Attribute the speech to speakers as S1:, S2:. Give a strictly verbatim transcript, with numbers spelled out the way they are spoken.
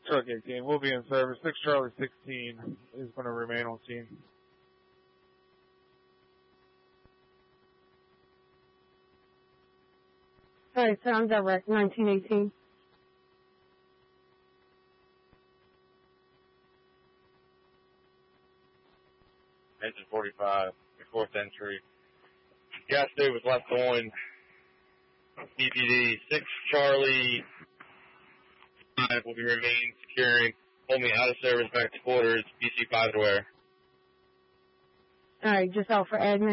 S1: Truck eighteen will be in service. six Charlie sixteen is going to remain on scene.
S2: Alright, sound direct, nineteen eighteen.
S3: Engine forty-five, fourth entry. Gas tube was left on B P D. six Charlie five will be remaining securing. Hold me out of service back to quarters. B C five to where?
S2: Alright, just out for admin.